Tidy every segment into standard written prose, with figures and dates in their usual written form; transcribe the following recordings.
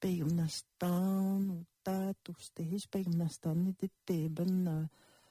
Ispeimnastan, Tatuste, Ispeimnastan, Teben,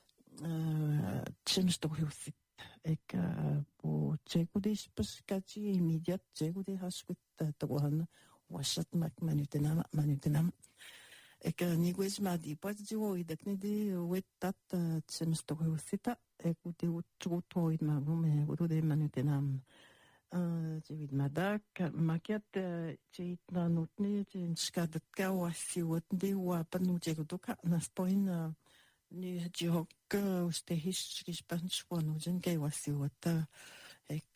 Chimstohusit. Ik po Tjekudis Paskachi, immediat Tjekudi Haskut, Tohan, Washat Manutenam. Ik niguis ma di Pazio, Idaknidi, Wetat, Chimstohusita, Ekudi Utrutoid Magum, Ude Manutenam. David Madak, Makiat, Chitna Nutni, Skadatka, Wasiwatni, Wapanujeguduka, Naspoin, New Jihok, Stehish, Rispanswan, Gay Wasiwata, Ek,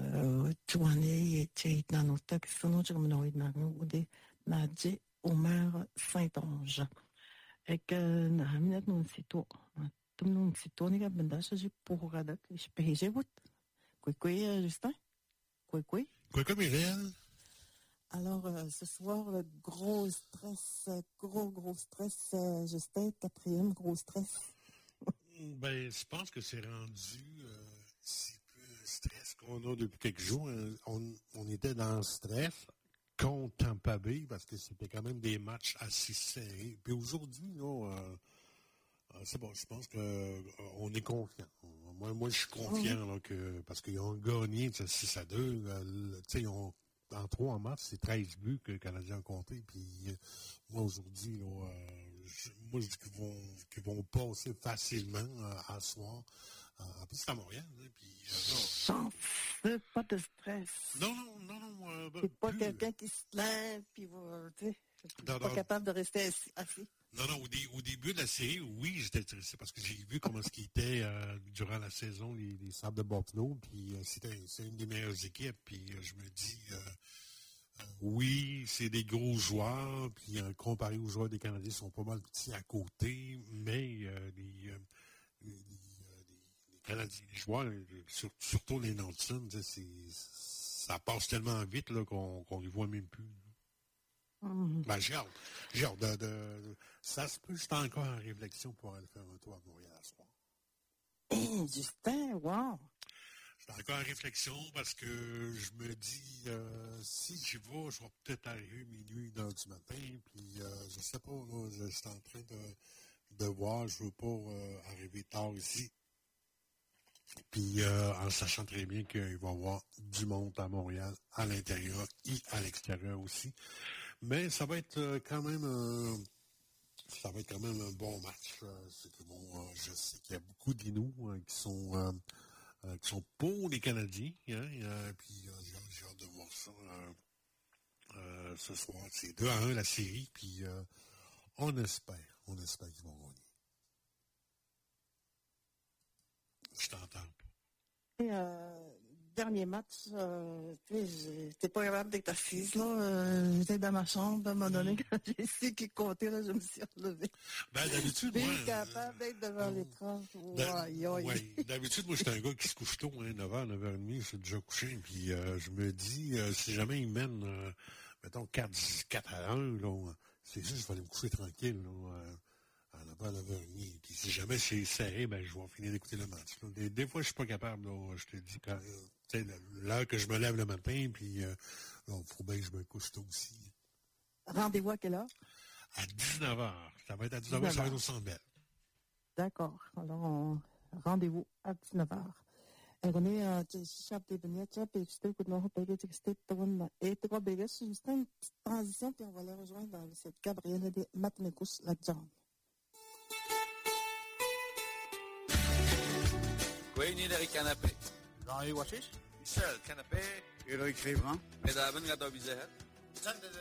Tuane, Chitna Nutak, Sonojamanoid Magude, Madje, Omar Saint-Ange. Ik, Naminat Nuncito, Tumnuncitonica, Bendash, Poradak, Spehezewut, Quick, Justin. Quoi, Myriel? Alors, ce soir, gros stress, Justin, 4e, gros stress. Ben, je pense que c'est rendu si peu stress qu'on a depuis quelques jours. On était dans le stress contre Tampa Bay parce que c'était quand même des matchs assez serrés. Puis aujourd'hui, là, c'est bon, je pense qu'on est confiant. Moi, je suis confiant là, parce qu'ils ont gagné 6-2. En 3 matchs, c'est 13 buts que les Canadiens ont compté. Puis moi, aujourd'hui, là, je dis qu'ils vont passer facilement à ce soir. En plus, c'est à Montréal. Hein, puis, C'est pas de stress. Non. C'est pas quelqu'un qui se lève, puis va, tu sais, pas capable de rester assis. Non, au début de la série, oui, j'étais intéressé parce que j'ai vu comment ce qui était durant la saison, les Sabres de Buffalo, puis c'est une des meilleures équipes, puis je me dis, oui, c'est des gros joueurs, puis comparé aux joueurs des Canadiens, ils sont pas mal petits à côté, mais les Canadiens, les joueurs, surtout les Nelson, ça passe tellement vite là qu'on les voit même plus. Ben, j'ai hâte ça se peut, j'étais encore en réflexion pour aller faire un tour à Montréal ce soir. Justin, wow! J'étais encore en réflexion parce que je me dis, si j'y vais, je vais peut-être arriver minuit, 1h du matin, puis je sais pas, là, je suis en train de voir, je veux pas arriver tard ici. Puis en sachant très bien qu'il va y avoir du monde à Montréal, à l'intérieur et à l'extérieur aussi. Mais ça va être quand même un bon match. Je sais qu'il y a beaucoup d'Inuits qui sont pour les Canadiens. Hein, puis j'ai hâte de voir ça ce soir. C'est 2-1 la série. Puis on espère qu'ils vont gagner. Je t'entends pas. Et, dernier match, j'étais pas capable d'être assise, là. J'étais dans ma chambre, à un moment donné, quand j'ai su qu'il comptait, là, je me suis relevée. Ben, d'habitude, moi. Capable d'être devant l'écran. D'habitude, moi, j'étais un gars qui se couche tôt, 9h, 9h30, je suis déjà couché, puis je me dis, si jamais ils mènent, mettons, 4-1, là, c'est juste, je vais aller me coucher tranquille, là. À 9h30. Puis si jamais c'est serré, ben je vais finir d'écouter le match. Des fois, je suis pas capable. Là, je te dis, l'heure que je me lève le matin, puis il faut bien que je me couche tôt aussi. Rendez-vous à quelle heure? À 19h. Ça va être à 19h, ça va être au Centre Bell. D'accord. Alors, rendez-vous à 19h. René, Chap des beignets, puis je te écoute, non, payer, et tu vas béger, c'est juste une petite transition, puis on va les rejoindre dans cette Gabrielle de Matmekous, la John. Wayne dari canapé. Jean-Yves Wachish. Michel, canapé. Héroïque Révran. Medaben, Gado Bizehet.